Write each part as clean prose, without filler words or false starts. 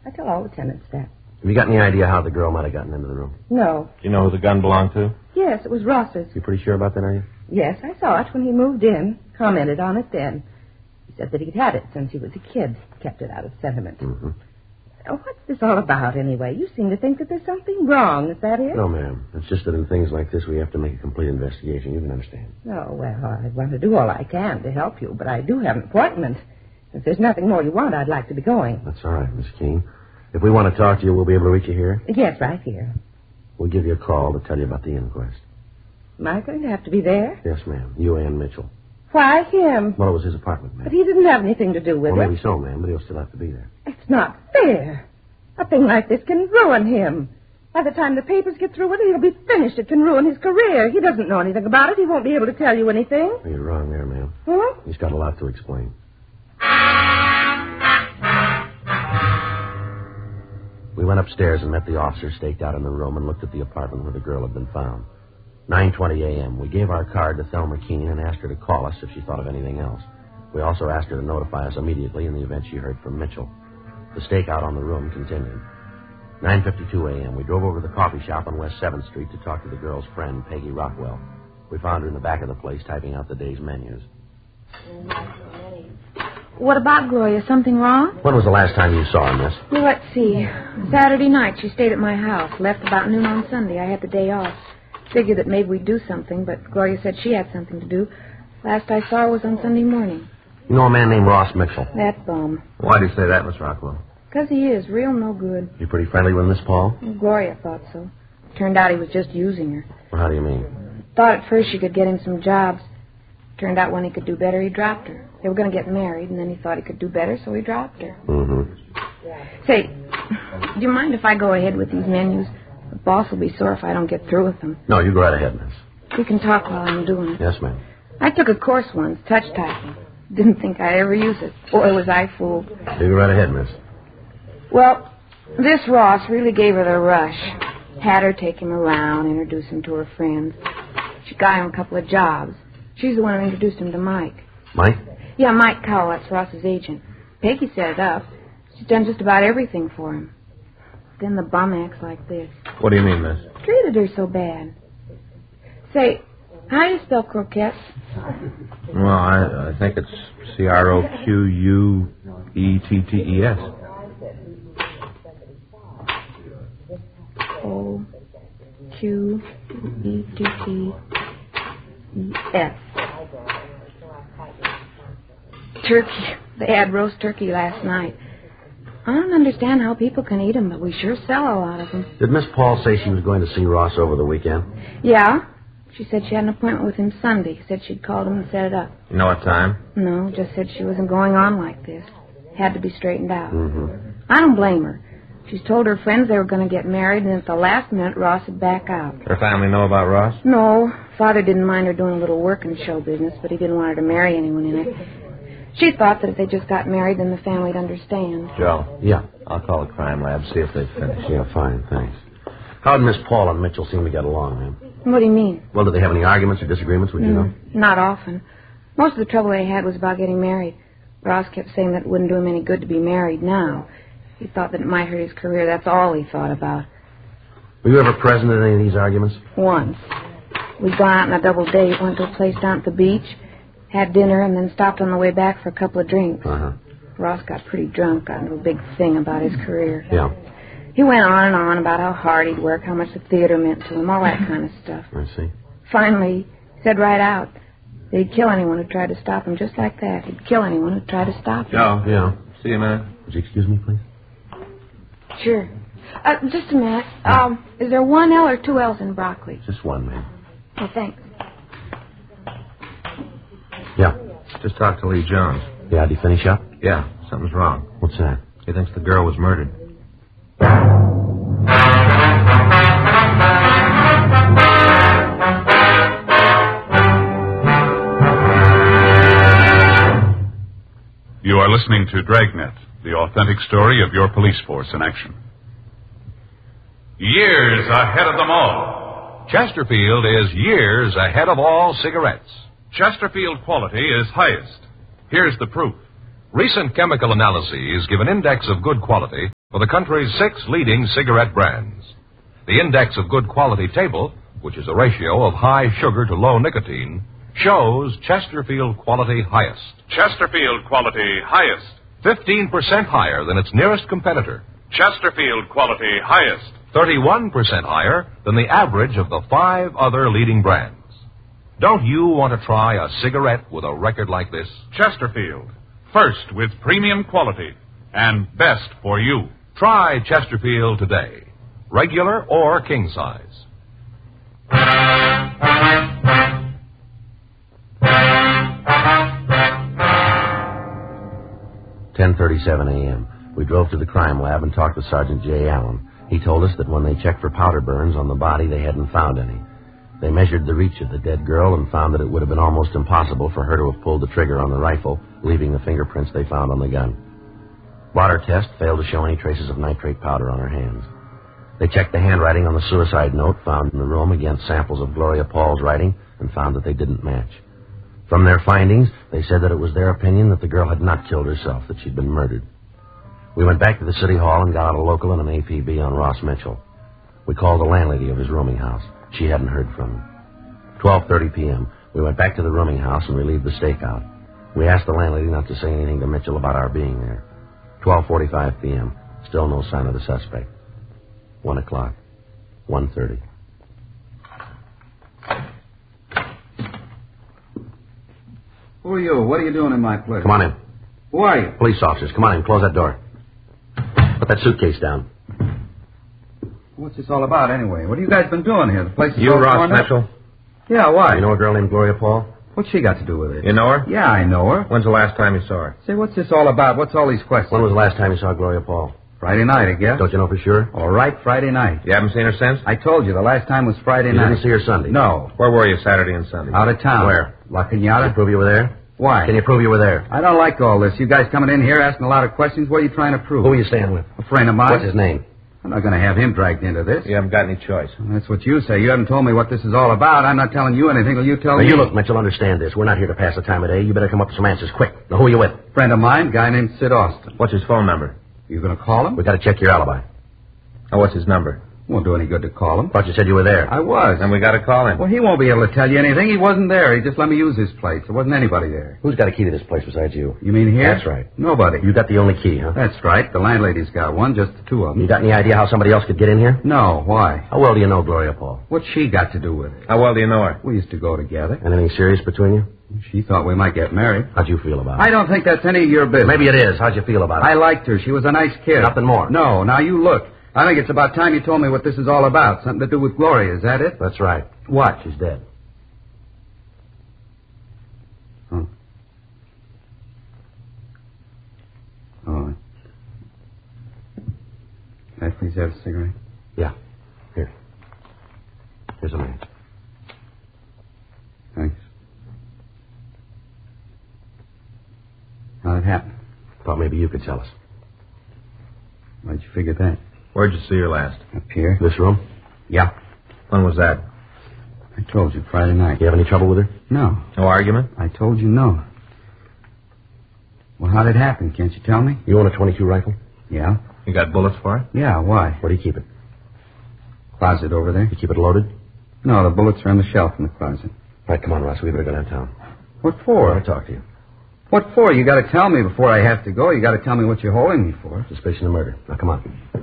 I tell all the tenants that. Have you got any idea how the girl might have gotten into the room? No. Do you know who the gun belonged to? Yes, it was Ross's. You pretty sure about that, are you? Yes, I saw it when he moved in. Commented on it then. He said that he'd had it since he was a kid. Kept it out of sentiment. Mm-hmm. What's this all about, anyway? You seem to think that there's something wrong. Is that it? No, ma'am. It's just that in things like this, we have to make a complete investigation. You can understand. Oh, well, I want to do all I can to help you, but I do have an appointment. If there's nothing more you want, I'd like to be going. That's all right, Miss Keene. If we want to talk to you, we'll be able to reach you here? Yes, right here. We'll give you a call to tell you about the inquest. Am I going to have to be there? Yes, ma'am. You and Mitchell. Why him? Well, it was his apartment, ma'am. But he didn't have anything to do with Well, it. maybe so, ma'am, but he'll still have to be there. It's not fair. A thing like this can ruin him. By the time the papers get through with it, he'll be finished. It can ruin his career. He doesn't know anything about it. He won't be able to tell you anything. Well, you're wrong there, ma'am. Huh? He's got a lot to explain. We went upstairs and met the officer staked out in the room and looked at the apartment where the girl had been found. 9:20 a.m. We gave our card to Thelma Keene and asked her to call us if she thought of anything else. We also asked her to notify us immediately in the event she heard from Mitchell. The stakeout on the room continued. 9:52 a.m. We drove over to the coffee shop on West 7th Street to talk to the girl's friend, Peggy Rockwell. We found her in the back of the place typing out the day's menus. What about Gloria? Something wrong? When was the last time you saw her, miss? Well, let's see. Saturday night, she stayed at my house. Left about noon on Sunday. I had the day off. Figured that maybe we'd do something, but Gloria said she had something to do. Last I saw her was on Sunday morning. You know a man named Ross Mitchell? That bum. Why do you say that, Miss Rockwell? 'Cause he is. Real no good. You pretty friendly with Miss Paul? Well, Gloria thought so. Turned out he was just using her. Well, how do you mean? Thought at first she could get him some jobs. Turned out when he could do better, he dropped her. They were going to get married, and then he thought he could do better, so he dropped her. Mm-hmm. Say, do you mind if I go ahead with these menus? The boss will be sore if I don't get through with them. No, you go right ahead, miss. We can talk while I'm doing it. Yes, ma'am. I took a course once, touch typing. Didn't think I'd ever use it. Boy, was I fooled. You go right ahead, miss. Well, this Ross really gave her the rush. Had her take him around, introduce him to her friends. She got him a couple of jobs. She's the one who introduced him to Mike. Mike? Yeah, Mike Cowell, that's Ross's agent. Peggy set it up. She's done just about everything for him. Then the bum acts like this. What do you mean, miss? Treated her so bad. Say, how do you spell croquettes? Well, I think it's Croquettes. O-Q-E-T-T-E-S. Turkey. They had roast turkey last night. I don't understand how people can eat them, but we sure sell a lot of them. Did Miss Paul say she was going to see Ross over the weekend? Yeah. She said she had an appointment with him Sunday. Said she'd called him and set it up. You know what time? No, just said she wasn't going on like this. Had to be straightened out. Mm-hmm. I don't blame her. She's told her friends they were going to get married, and at the last minute, Ross would back out. Her family know about Ross? No. Father didn't mind her doing a little work in show business, but he didn't want her to marry anyone in it. She thought that if they just got married, then the family'd understand. Joe? Yeah. I'll call the crime lab, see if they've finished. Yeah, fine, thanks. How did Miss Paul and Mitchell seem to get along, ma'am? What do you mean? Well, did they have any arguments or disagreements, would you know? Not often. Most of the trouble they had was about getting married. Ross kept saying that it wouldn't do him any good to be married now. He thought that it might hurt his career. That's all he thought about. Were you ever present at any of these arguments? Once. We'd gone out on a double date, went to a place down at the beach, had dinner, and then stopped on the way back for a couple of drinks. Uh-huh. Ross got pretty drunk, got into a big thing about his career. Yeah. He went on and on about how hard he'd work, how much the theater meant to him, all that kind of stuff. I see. Finally, he said right out that he'd kill anyone who tried to stop him, just like that. He'd kill anyone who tried to stop him. Joe? Yeah. See you, man. Would you excuse me, please? Sure. Just a minute. Is there one L or two L's in broccoli? Just one, ma'am. Oh, thanks. Yeah. Just talked to Lee Jones. Yeah, did he finish up? Yeah, something's wrong. What's that? He thinks the girl was murdered. You are listening to Dragnet, the authentic story of your police force in action. Years ahead of them all. Chesterfield is years ahead of all cigarettes. Chesterfield quality is highest. Here's the proof. Recent chemical analyses give an index of good quality for the country's 6 leading cigarette brands. The Index of Good Quality table, which is a ratio of high sugar to low nicotine, shows Chesterfield Quality highest. Chesterfield Quality highest. 15% higher than its nearest competitor. Chesterfield Quality highest. 31% higher than the average of the 5 other leading brands. Don't you want to try a cigarette with a record like this? Chesterfield. First with premium quality and best for you. Try Chesterfield today. Regular or king size. 10:37 a.m. We drove to the crime lab and talked with Sergeant J. Allen. He told us that when they checked for powder burns on the body, they hadn't found any. They measured the reach of the dead girl and found that it would have been almost impossible for her to have pulled the trigger on the rifle, leaving the fingerprints they found on the gun. Water test failed to show any traces of nitrate powder on her hands. They checked the handwriting on the suicide note found in the room against samples of Gloria Paul's writing and found that they didn't match. From their findings, they said that it was their opinion that the girl had not killed herself, that she'd been murdered. We went back to the city hall and got out a local and an APB on Ross Mitchell. We called the landlady of his rooming house. She hadn't heard from him. 12:30 p.m., we went back to the rooming house and relieved the stakeout. We asked the landlady not to say anything to Mitchell about our being there. 12:45 p.m., still no sign of the suspect. 1 o'clock. 1:30. Who are you? What are you doing in my place? Come on in. Who are you? Police officers, come on in. Close that door. Put that suitcase down. What's this all about, anyway? What have you guys been doing here? The place is You all Ross torn up. Mitchell? Yeah, why? You know a girl named Gloria Paul? What's she got to do with it? You know her? Yeah, I know her. When's the last time you saw her? Say, what's this all about? What's all these questions? When was the last time you saw Gloria Paul? Friday night, I guess. Don't you know for sure? All right, Friday night. You haven't seen her since? I told you, the last time was Friday You night. didn't see her Sunday? No. Where were you Saturday and Sunday? Out of town. Where? La Can you Cañada. prove you were there? Why? Can you prove you were there? I don't like all this. You guys coming in here asking a lot of questions. What are you trying to prove? Who are you staying with? A friend of mine. What's his name? I'm not going to have him dragged into this. You haven't got any choice. That's what you say. You haven't told me what this is all about. I'm not telling you anything. Will you tell Now, me? you look, Mitchell, understand this. We're not here to pass the time of day. You better come up with some answers quick. Now, who are you with? Friend of mine, guy named Sid Austin. What's his phone number? You going to call him? We got to check your alibi. Oh, what's his number? Won't do any good to call him. Thought you said you were there. I was. Then we got to call him. Well, he won't be able to tell you anything. He wasn't there. He just let me use his place. There wasn't anybody there. Who's got a key to this place besides you? You mean here? That's right. Nobody. You got the only key, huh? That's right. The landlady's got one, just the two of them. You got any idea how somebody else could get in here? No, why? How well do you know Gloria Paul? What's she got to do with it? How well do you know her? We used to go together. Anything serious between you? She thought we might get married. How'd you feel about it? I don't think that's any of your business. Maybe it is. How'd you feel about it? I liked her. She was a nice kid. Nothing more. No, now you look. I think it's about time you told me what this is all about. Something to do with Gloria, is that it? That's right. What? She's dead. Oh. Oh. Can I please have a cigarette? Yeah. Here. Here's a match. Thanks. How'd it happen? Thought maybe you could tell us. Why'd you figure that? Where'd you see her last? Up here? This room? Yeah. When was that? I told you, Friday night. You have any trouble with her? No. No argument? I told you no. Well, how'd it happen? Can't you tell me? You own a .22 rifle? Yeah. You got bullets for it? Yeah, why? Where do you keep it? Closet over there. You keep it loaded? No, the bullets are on the shelf in the closet. All right, come on, Ross. We better go downtown. What I for? want to talk to you. What for? You got to tell me before I have to go. You got to tell me what you're holding me for. Suspicion of murder. Now, come on.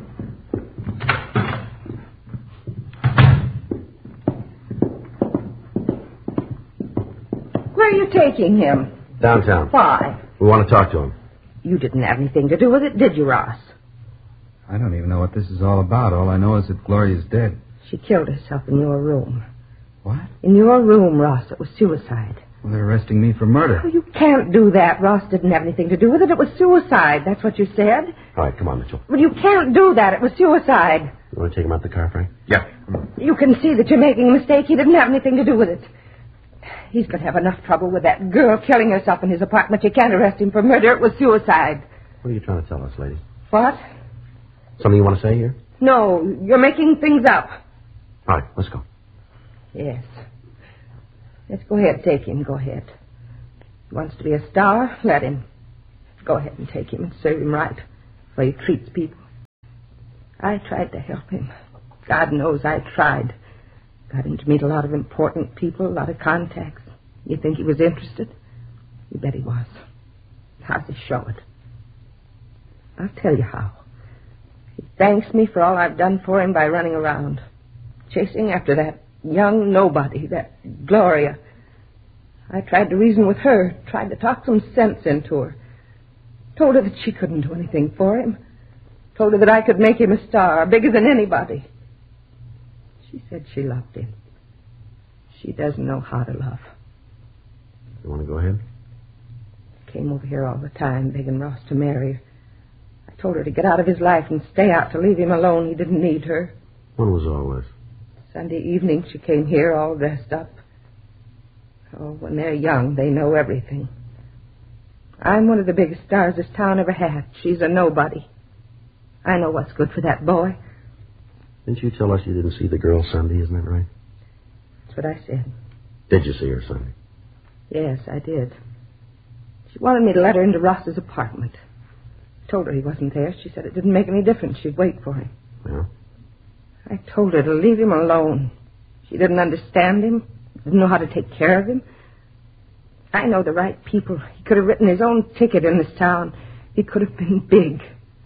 Where are you taking him? Downtown. Why? We want to talk to him. You didn't have anything to do with it, did you, Ross? I don't even know what this is all about. All I know is that Gloria's dead. She killed herself in your room. What? In your room, Ross. It was suicide. Well, they're arresting me for murder. Oh, you can't do that. Ross didn't have anything to do with it. It was suicide. That's what you said. All right, come on, Mitchell. Well, you can't do that. It was suicide. You want to take him out the car, Frank? Yeah. You can see that you're making a mistake. He didn't have anything to do with it. He's going to have enough trouble with that girl killing herself in his apartment. You can't arrest him for murder. It was suicide. What are you trying to tell us, lady? What? Something you want to say here? No, you're making things up. All right, let's go. Yes. Let's go ahead. Take him. Go ahead. He wants to be a star. Let him. Go ahead and take him and serve him right. The way he treats people. I tried to help him. God knows I tried. Got him to meet a lot of important people, a lot of contacts. You think he was interested? You bet he was. How's he show it? I'll tell you how. He thanks me for all I've done for him by running around, chasing after that young nobody, that Gloria. I tried to reason with her, tried to talk some sense into her. Told her that she couldn't do anything for him. Told her that I could make him a star, bigger than anybody. She said she loved him. She doesn't know how to love. You want to go ahead? Came over here all the time, begging Ross to marry her. I told her to get out of his life and stay out, to leave him alone. He didn't need her. When was all this? Sunday evening, she came here all dressed up. Oh, when they're young, they know everything. I'm one of the biggest stars this town ever had. She's a nobody. I know what's good for that boy. Didn't you tell us you didn't see the girl Sunday, isn't that right? That's what I said. Did you see her Sunday? Yes, I did. She wanted me to let her into Ross's apartment. Told her he wasn't there. She said it didn't make any difference. She'd wait for him. Yeah? I told her to leave him alone. She didn't understand him. Didn't know how to take care of him. I know the right people. He could have written his own ticket in this town. He could have been big.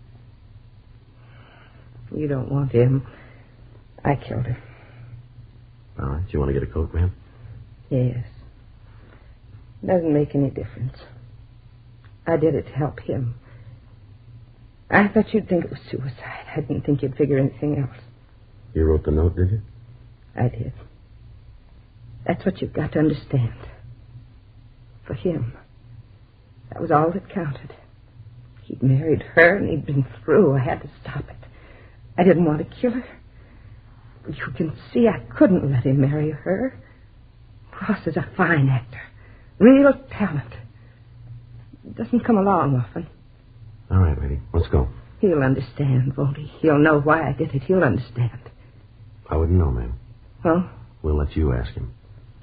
You don't want him. I killed her. All right. Do you want to get a coat, ma'am? Yes. Doesn't make any difference. I did it to help him. I thought you'd think it was suicide. I didn't think you'd figure anything else. You wrote the note, did you? I did. That's what you've got to understand. For him, that was all that counted. He'd married her and he'd been through. I had to stop it. I didn't want to kill her. But you can see I couldn't let him marry her. Ross is a fine actor. Real talent. It doesn't come along often. All right, lady. Let's go. He'll understand, won't he? He'll know why I did it. He'll understand. I wouldn't know, ma'am. Huh? We'll let you ask him.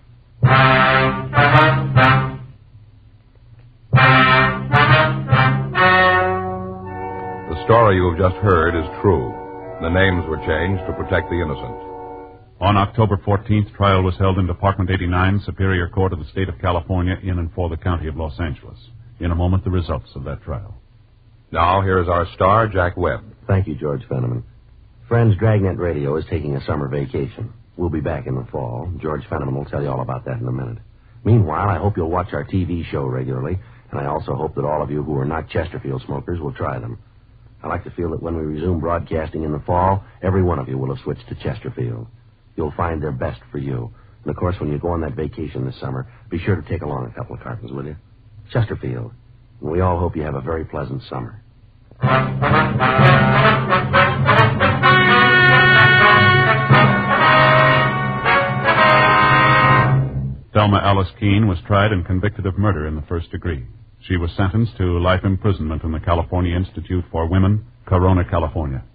The story you have just heard is true. The names were changed to protect the innocent. On October 14th, trial was held in Department 89, Superior Court of the State of California, in and for the County of Los Angeles. In a moment, the results of that trial. Now, here is our star, Jack Webb. Thank you, George Fenneman. Friends, Dragnet Radio is taking a summer vacation. We'll be back in the fall. George Fenneman will tell you all about that in a minute. Meanwhile, I hope you'll watch our TV show regularly, and I also hope that all of you who are not Chesterfield smokers will try them. I like to feel that when we resume broadcasting in the fall, every one of you will have switched to Chesterfield. You'll find their best for you. And, of course, when you go on that vacation this summer, be sure to take along a couple of cartons with you. Chesterfield. And we all hope you have a very pleasant summer. Thelma Alice Keene was tried and convicted of murder in the first degree. She was sentenced to life imprisonment in the California Institute for Women, Corona, California.